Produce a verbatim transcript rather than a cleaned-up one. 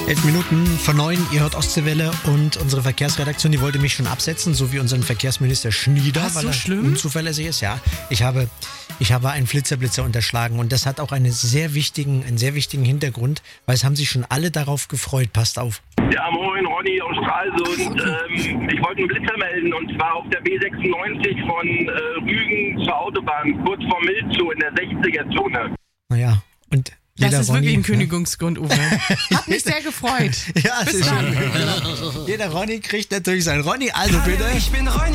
Elf Minuten vor neun, ihr hört Ostseewelle und unsere Verkehrsredaktion, die wollte mich schon absetzen, so wie unseren Verkehrsminister Schnieder, Was, weil so er schlimm? unzuverlässig ist. Ja, ich habe, ich habe einen Flitzer-Blitzer unterschlagen und das hat auch einen sehr wichtigen, einen sehr wichtigen Hintergrund, weil es haben sich schon alle darauf gefreut. Passt auf. Ja, moin, Ronny aus Stralsund. Ähm, ich wollte einen Blitzer melden und zwar auf der B sechsundneunzig von äh, Rügen zur Autobahn, kurz vor Milzow in der sechziger-Zone. Naja, und Das jeder ist Ronny, wirklich ein ne? Kündigungsgrund, Uwe. Hat mich sehr gefreut. Ja, es Bis ist dann. schon. Jeder Ronny kriegt natürlich sein Ronny, also bitte. Ich bin Ronny.